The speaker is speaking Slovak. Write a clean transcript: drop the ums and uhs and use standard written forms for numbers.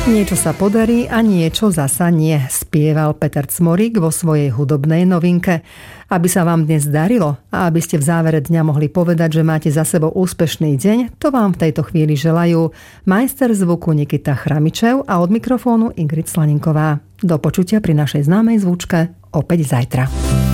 Niečo sa podarí a niečo zasa nie, spieval Peter Cmorík vo svojej hudobnej novinke. Aby sa vám dnes darilo a aby ste v závere dňa mohli povedať, že máte za sebou úspešný deň, to vám v tejto chvíli želajú majster zvuku Nikita Chramičev a od mikrofónu Ingrid Slaninková. Do počutia pri našej známej zvučke opäť zajtra.